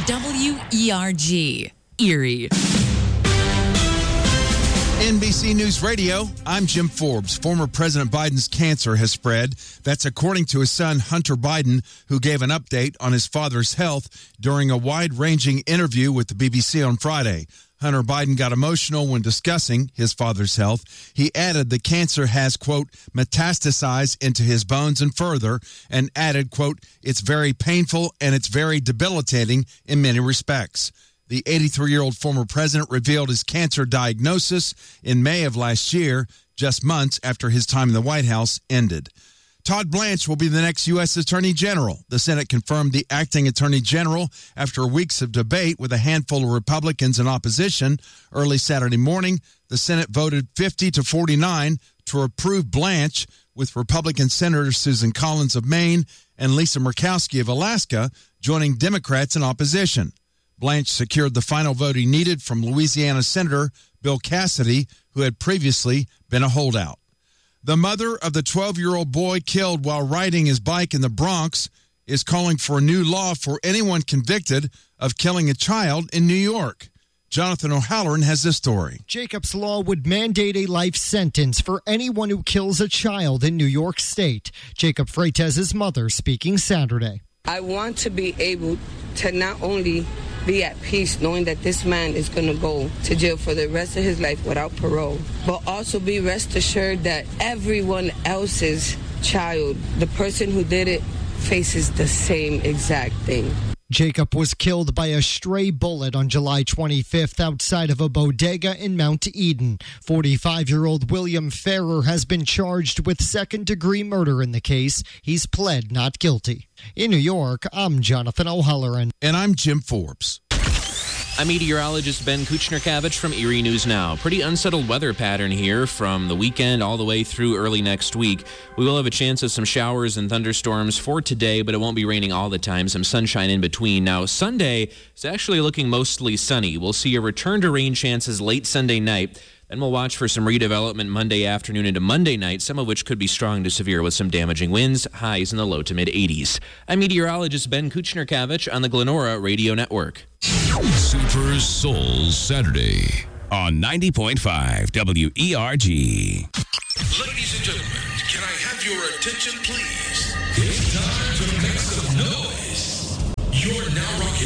WERG, Erie. NBC News Radio, I'm Jim Forbes. Former President Biden's cancer has spread. That's according to his son, Hunter Biden, who gave an update on his father's health during a wide-ranging interview with the BBC on Friday. Hunter Biden got emotional when discussing his father's health. He added the cancer has, quote, metastasized into his bones and further, and added, quote, it's very painful and it's very debilitating in many respects. The 83-year-old former president revealed his cancer diagnosis in May of last year, just months after his time in the White House ended. Todd Blanche will be the next U.S. Attorney General. The Senate confirmed the acting Attorney General after weeks of debate with a handful of Republicans in opposition. Early Saturday morning, the Senate voted 50-49 to approve Blanche, with Republican Senators Susan Collins of Maine and Lisa Murkowski of Alaska joining Democrats in opposition. Blanche secured the final vote he needed from Louisiana Senator Bill Cassidy, who had previously been a holdout. The mother of the 12-year-old boy killed while riding his bike in the Bronx is calling for a new law for anyone convicted of killing a child in New York. Jonathan O'Halloran has this story. Jacob's law would mandate a life sentence for anyone who kills a child in New York State. Jacob Freitas' mother speaking Saturday. I want to be able to not only be at peace knowing that this man is going to go to jail for the rest of his life without parole, but also be rest assured that everyone else's child, the person who did it, faces the same exact thing. Jacob was killed by a stray bullet on July 25th outside of a bodega in Mount Eden. 45-year-old William Ferrer has been charged with second-degree murder in the case. He's pled not guilty. In New York, I'm Jonathan O'Halloran. And I'm Jim Forbes. I'm meteorologist Ben Kuchner-Kavich from Erie News Now. Pretty unsettled weather pattern here from the weekend all the way through early next week. We will have a chance of some showers and thunderstorms for today, but it won't be raining all the time. Some sunshine in between. Now, Sunday is actually looking mostly sunny. We'll see a return to rain chances late Sunday night. Then we'll watch for some redevelopment Monday afternoon into Monday night, some of which could be strong to severe with some damaging winds, highs in the low to mid-80s. I'm meteorologist Ben Kuchner-Kavich on the Glenora Radio Network. Super Soul Saturday on 90.5 WERG. Ladies and gentlemen, can I have your attention, please? It's time to make some noise. You're now rocking